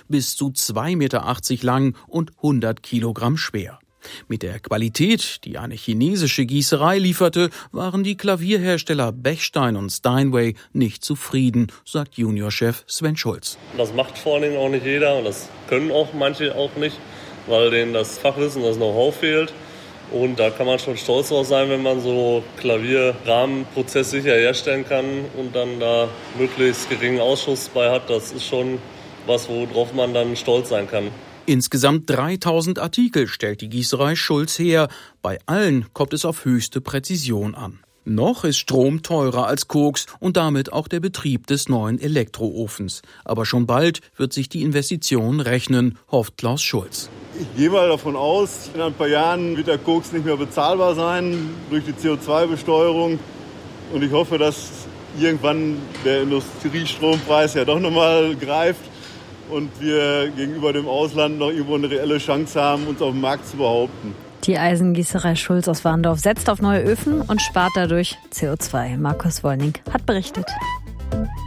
bis zu 2,80 Meter lang und 100 Kilogramm schwer. Mit der Qualität, die eine chinesische Gießerei lieferte, waren die Klavierhersteller Bechstein und Steinway nicht zufrieden, sagt Juniorchef Sven Schulz. Das macht vor allen Dingen auch nicht jeder und das können auch manche auch nicht, weil denen das Fachwissen, das Know-how fehlt. Und da kann man schon stolz drauf sein, wenn man so Klavierrahmen prozesssicher herstellen kann und dann da möglichst geringen Ausschuss bei hat. Das ist schon was, worauf man dann stolz sein kann. Insgesamt 3000 Artikel stellt die Gießerei Schulz her. Bei allen kommt es auf höchste Präzision an. Noch ist Strom teurer als Koks und damit auch der Betrieb des neuen Elektroofens. Aber schon bald wird sich die Investition rechnen, hofft Klaus Schulz. Ich gehe mal davon aus, in ein paar Jahren wird der Koks nicht mehr bezahlbar sein durch die CO2-Besteuerung. Und ich hoffe, dass irgendwann der Industriestrompreis ja doch nochmal greift und wir gegenüber dem Ausland noch irgendwo eine reelle Chance haben, uns auf dem Markt zu behaupten. Die Eisengießerei Schulz aus Warndorf setzt auf neue Öfen und spart dadurch CO2. Markus Wollning hat berichtet.